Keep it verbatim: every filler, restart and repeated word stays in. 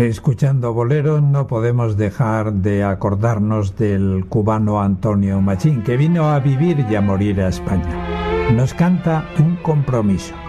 Escuchando Bolero no podemos dejar de acordarnos del cubano Antonio Machín, que vino a vivir y a morir a España. Nos canta Un compromiso.